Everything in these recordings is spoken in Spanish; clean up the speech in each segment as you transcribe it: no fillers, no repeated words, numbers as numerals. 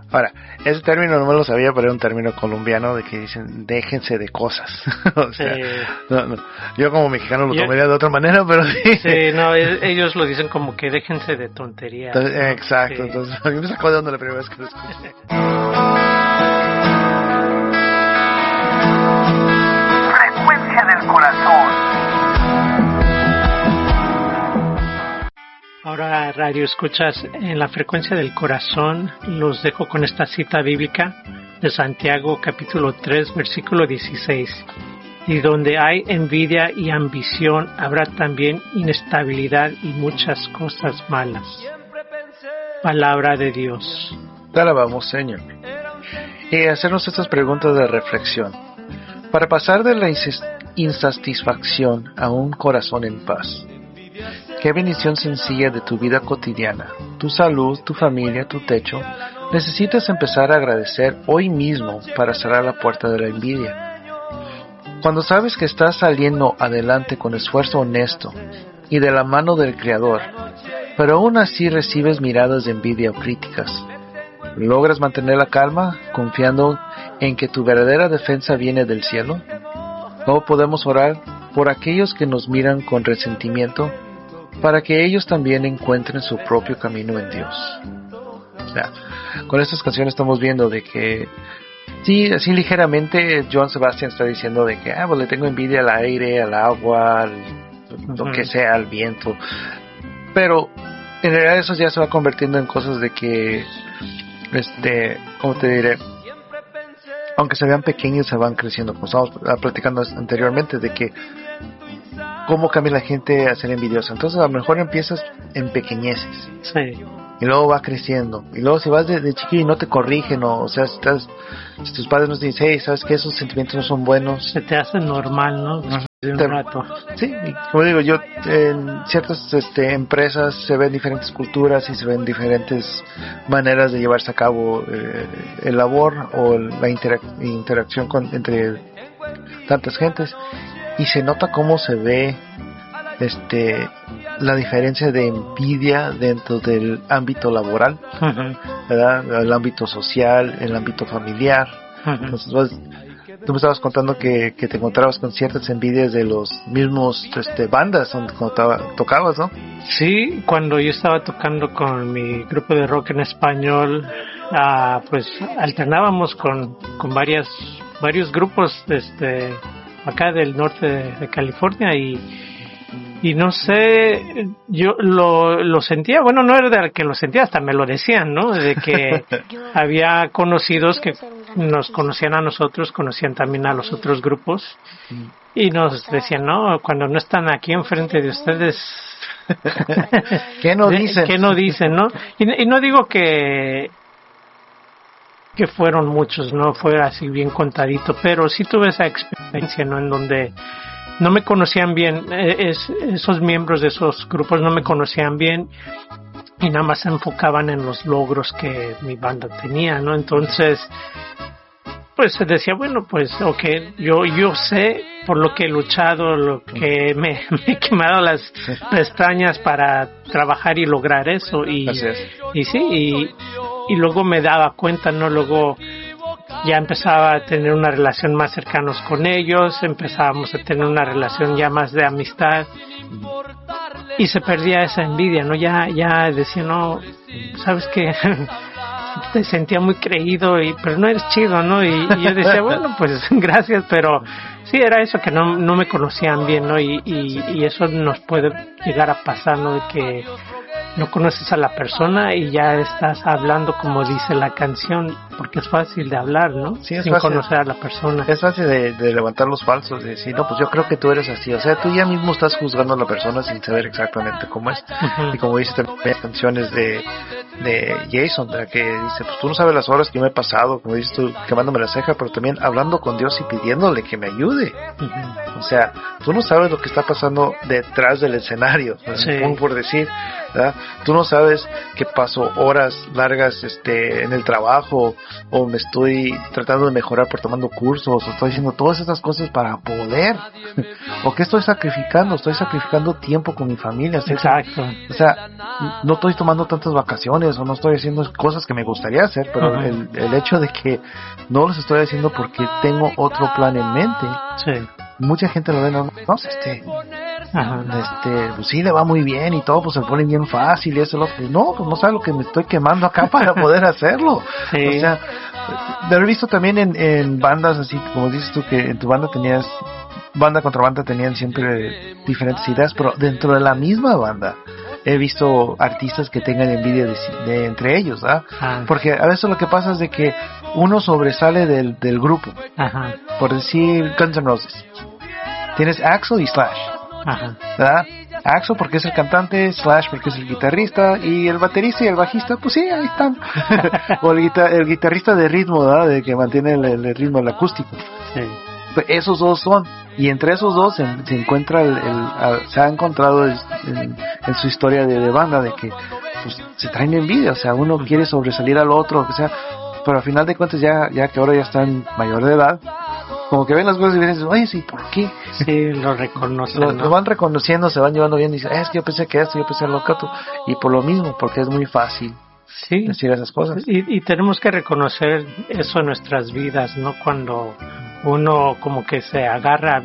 Ahora, ese término no me lo sabía, pero era un término colombiano de que dicen, déjense de cosas. O sea, no. Yo como mexicano lo tomaría de otra manera, pero sí. Sí, no, ellos lo dicen como que déjense de tonterías. Exacto, Sí. entonces a mí me sacó de onda la primera vez que lo escuché. Frecuencia del corazón. Ahora, radio escuchas, en la frecuencia del corazón, los dejo con esta cita bíblica de Santiago capítulo 3 versículo 16. Y donde hay envidia y ambición, habrá también inestabilidad y muchas cosas malas. Palabra de Dios. Te alabamos, Señor. Y hacernos estas preguntas de reflexión. Para pasar de la insatisfacción a un corazón en paz. Qué bendición sencilla de tu vida cotidiana, tu salud, tu familia, tu techo. Necesitas empezar a agradecer hoy mismo para cerrar la puerta de la envidia. Cuando sabes que estás saliendo adelante con esfuerzo honesto y de la mano del Creador, pero aún así recibes miradas de envidia o críticas, ¿logras mantener la calma confiando en que tu verdadera defensa viene del cielo? ¿Cómo podemos orar por aquellos que nos miran con resentimiento, para que ellos también encuentren su propio camino en Dios? O sea, con estas canciones estamos viendo de que, sí, así ligeramente, Johann Sebastian está diciendo de que, pues le tengo envidia al aire, al agua, lo que sea, al viento. Pero, en realidad eso ya se va convirtiendo en cosas de que, ¿cómo te diré? Aunque se vean pequeños, se van creciendo. Como estábamos platicando anteriormente, de que cómo cambia la gente a ser envidiosa. Entonces a lo mejor empiezas en pequeñeces. Sí. Y luego va creciendo. Y luego si vas de chiquillo y no te corrigen, o sea, si tus padres nos dicen, hey, ¿sabes qué? Esos sentimientos no son buenos. Se te hace normal, ¿no? Después de un rato. Sí, y como digo, yo en ciertas empresas se ven diferentes culturas y se ven diferentes maneras de llevarse a cabo el labor o la interacción entre tantas gentes. Y se nota cómo se ve la diferencia de envidia dentro del ámbito laboral, ¿verdad? El ámbito social, el ámbito familiar. Entonces tú me estabas contando que te encontrabas con ciertas envidias de los mismos bandas donde tocabas, ¿no? Sí, cuando yo estaba tocando con mi grupo de rock en español, pues alternábamos con varios grupos acá del norte de California y no sé, yo lo sentía, bueno, no era de que lo sentía, hasta me lo decían, ¿no? De que había conocidos que nos conocían a nosotros, conocían también a los otros grupos y nos decían, no, cuando no están aquí enfrente de ustedes, ¿qué no dicen? ¿Qué no dicen, no? Y no digo que fueron muchos, no fue así bien contadito, pero sí tuve esa experiencia, ¿no? En donde no me conocían bien, esos miembros de esos grupos no me conocían bien y nada más se enfocaban en los logros que mi banda tenía, ¿no? Entonces, pues se decía, bueno, pues okay, yo sé por lo que he luchado, lo que me he quemado las pestañas para trabajar y lograr eso, y sí, y luego me daba cuenta, ¿no? Luego ya empezaba a tener una relación más cercanos con ellos, empezábamos a tener una relación ya más de amistad y se perdía esa envidia, ¿no? Ya decía, no, sabes que te sentía muy creído pero no eres chido, ¿no? Y yo decía, bueno, pues gracias, pero sí era eso, que no me conocían bien, ¿no? Y eso nos puede llegar a pasar, ¿no? De que no conoces a la persona y ya estás hablando como dice la canción, porque es fácil de hablar, ¿no? Sí, es sin fácil conocer a la persona. Es fácil de levantar los falsos, de decir, no, pues yo creo que tú eres así. O sea, tú ya mismo estás juzgando a la persona sin saber exactamente cómo es. Y como dice también hay canciones de Jason, de que dice, pues tú no sabes las horas que yo me he pasado, como dices tú, quemándome la ceja, pero también hablando con Dios y pidiéndole que me ayude. O sea, tú no sabes lo que está pasando detrás del escenario, por decir, ¿verdad? Tú no sabes que paso horas largas en el trabajo, o me estoy tratando de mejorar por tomando cursos, o estoy haciendo todas estas cosas para poder. ¿O qué estoy sacrificando? Estoy sacrificando tiempo con mi familia. Exacto. O sea, no estoy tomando tantas vacaciones, o no estoy haciendo cosas que me gustaría hacer, pero el hecho de que no los estoy haciendo porque tengo otro plan en mente. Sí. Mucha gente lo ve, no, pues sí le va muy bien y todo, pues se pone bien fácil y eso, pues no, pues no sabe lo que me estoy quemando acá para poder hacerlo. Sí. O sea, lo he visto también en bandas así, como dices tú, que en tu banda tenías, banda contra banda tenían siempre diferentes ideas, pero dentro de la misma banda he visto artistas que tengan envidia de entre ellos, ¿ah? Porque a veces lo que pasa es de que uno sobresale del grupo. Ajá. Por decir Guns N' Roses, tienes Axl y Slash. Ajá. ¿Verdad? Axl porque es el cantante, Slash porque es el guitarrista, y el baterista y el bajista, pues sí, ahí están. O el guitarrista de ritmo, ¿verdad? De que mantiene el ritmo, el acústico. Sí. Pues esos dos son, y entre esos dos se encuentra se ha encontrado en su historia de banda de que pues se traen envidia, o sea, uno quiere sobresalir al otro, o sea, pero al final de cuentas ya que ahora ya están mayor de edad, como que ven las cosas y dicen, oye, sí, ¿por qué? Sí, lo reconocen, ¿no? Lo van reconociendo, se van llevando bien y dicen, es que yo pensé que esto, yo pensé lo otro, y por lo mismo, porque es muy fácil decir esas cosas. Y tenemos que reconocer eso en nuestras vidas, ¿no? Cuando uno como que se agarra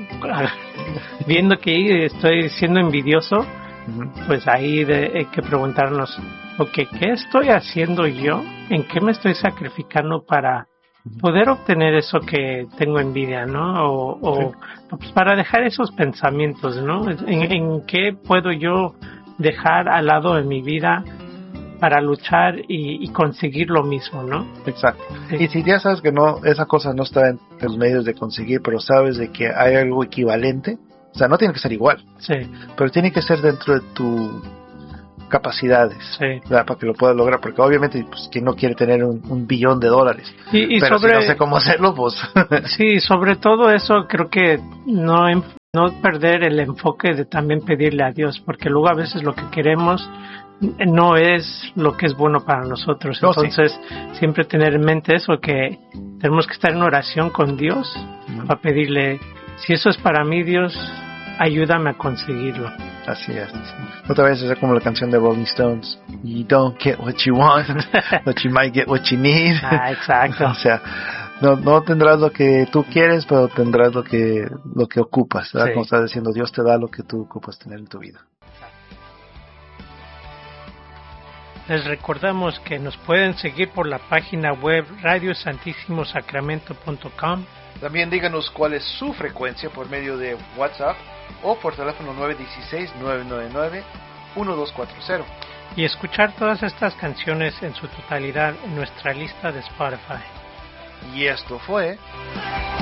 viendo que estoy siendo envidioso, pues ahí hay que preguntarnos, ¿qué estoy haciendo yo? ¿En qué me estoy sacrificando para poder obtener eso que tengo envidia, ¿no? Pues para dejar esos pensamientos, ¿no? ¿En qué puedo yo dejar al lado de mi vida para luchar y conseguir lo mismo, ¿no? Exacto. Sí. Y si ya sabes que no, esa cosa no está en los medios de conseguir, pero sabes de que hay algo equivalente, o sea, no tiene que ser igual, sí, pero tiene que ser dentro de tu capacidades, sí, para que lo puedas lograr, porque obviamente pues quien no quiere tener $1 billón, y pero sobre, si no sé cómo hacerlo, pues sí, sobre todo eso creo que no perder el enfoque de también pedirle a Dios, porque luego a veces lo que queremos no es lo que es bueno para nosotros. No, entonces siempre tener en mente eso, que tenemos que estar en oración con Dios para pedirle, si eso es para mí, Dios, ayúdame a conseguirlo. Así es. No te vayas a hacer como la canción de Rolling Stones, you don't get what you want, but you might get what you need. Exacto. O sea, no tendrás lo que tú quieres, pero tendrás lo que ocupas, ¿verdad? Sí. Como estás diciendo, Dios te da lo que tú ocupas tener en tu vida. Les recordamos que nos pueden seguir por la página web radiosantissimosacramento.com. También díganos cuál es su frecuencia por medio de WhatsApp o por teléfono 916-999-1240. Y escuchar todas estas canciones en su totalidad en nuestra lista de Spotify. Y esto fue